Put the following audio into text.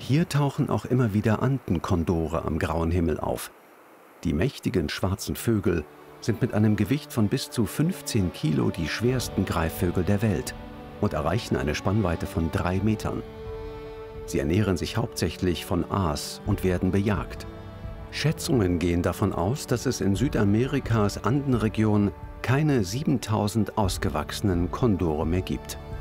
Hier tauchen auch immer wieder Andenkondore am grauen Himmel auf. Die mächtigen schwarzen Vögel sind mit einem Gewicht von bis zu 15 Kilo die schwersten Greifvögel der Welt und erreichen eine Spannweite von 3 Metern. Sie ernähren sich hauptsächlich von Aas und werden bejagt. Schätzungen gehen davon aus, dass es in Südamerikas Andenregion keine 7000 ausgewachsenen Kondore mehr gibt.